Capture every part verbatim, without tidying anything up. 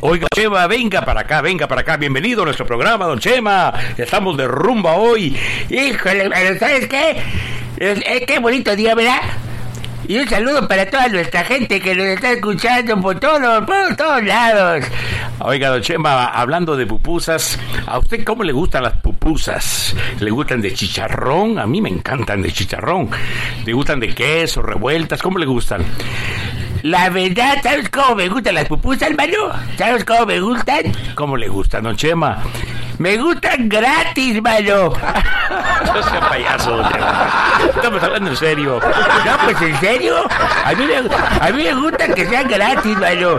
Oiga, Chema, venga para acá, venga para acá. Bienvenido a nuestro programa, don Chema. Estamos de rumba hoy. Híjole, pero ¿sabes qué? Es, es, qué bonito día, ¿verdad? Y un saludo para toda nuestra gente que nos está escuchando por todos, por todos lados. Oiga, don Chema, hablando de pupusas, ¿a usted cómo le gustan las pupusas? ¿Le gustan de chicharrón? A mí me encantan de chicharrón. ¿Le gustan de queso, revueltas? ¿Cómo le gustan? La verdad, ¿sabes cómo me gustan las pupusas, hermano? ¿Sabes cómo me gustan? ¿Cómo le gustan, don Chema? Me gustan gratis, mano. No sea payaso, don Chema. Estamos hablando en serio. No, pues en serio. A mí me, a mí me gusta que sean gratis, mano.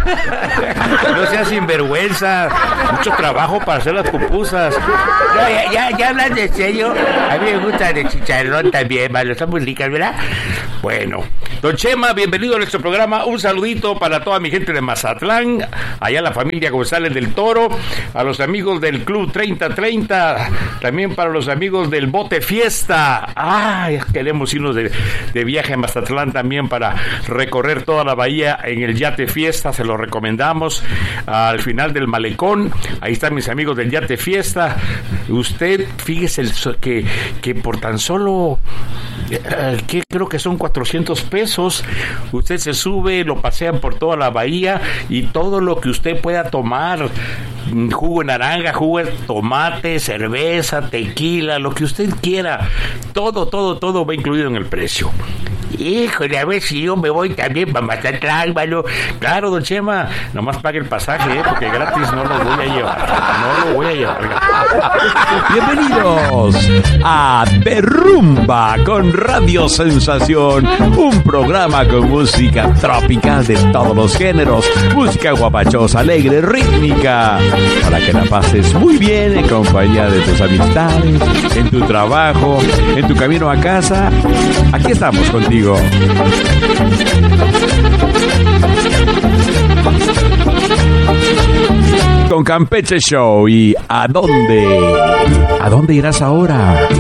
No sea sinvergüenza. Mucho trabajo para hacer las pupusas. No, ya, ya, ya hablando en serio. A mí me gusta de chicharrón también, mano. Están muy ricas, ¿verdad? Bueno, don Chema, bienvenido a nuestro programa. Un saludito para toda mi gente de Mazatlán, allá la familia González del Toro, a los amigos del Club treinta treinta, también para los amigos del Bote Fiesta. Ay, queremos irnos de, de viaje a Mazatlán también para recorrer toda la bahía en el Yate Fiesta, se lo recomendamos. Al final del malecón, ahí están mis amigos del Yate Fiesta. Usted, fíjese el, que, que por tan solo, eh, que creo que son cuatrocientos pesos, usted se sube, lo pasean por toda la bahía y todo lo que usted pueda tomar, jugo de naranja, jugo de tomate, cerveza, tequila, lo que usted quiera, todo, todo, todo va incluido en el precio. Híjole, a ver si yo me voy también para Mazatlán, mano. Claro, don Chema, nomás pague el pasaje, ¿eh? Porque gratis no lo voy a llevar, no lo voy a llevar. Bienvenidos a De Rumba con Radio Sensación, un programa con música tropical de todos los géneros, música guapachosa, alegre, rítmica, para que la pases muy bien en compañía de tus amistades, en tu trabajo, en tu camino a casa. Aquí estamos contigo. Con Campeche Show y ¿a dónde? ¿A dónde irás ahora?